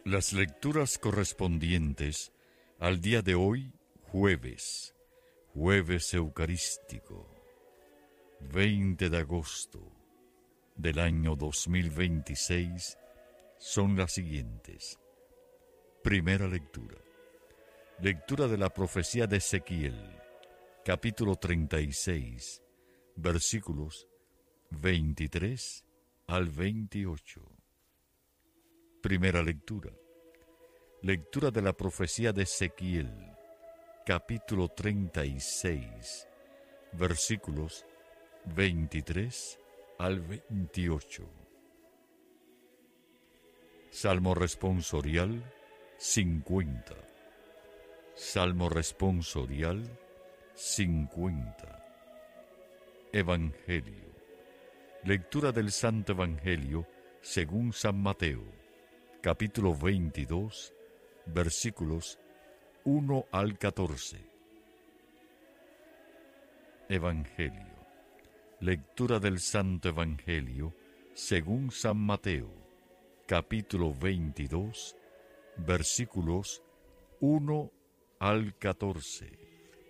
Las lecturas correspondientes al día de hoy, jueves eucarístico, 20 de agosto del año 2026, son las siguientes. Primera lectura. Lectura de la profecía de Ezequiel, capítulo 36, versículos 23 al 28. Primera lectura. Lectura de la profecía de Ezequiel, capítulo 36, versículos 23 al 28. Salmo responsorial 50. Salmo responsorial 50. Evangelio. Lectura del Santo Evangelio según San Mateo, capítulo 22, versículos 1 al 14. Evangelio. Lectura del Santo Evangelio según San Mateo, capítulo 22, versículos 1 al 14.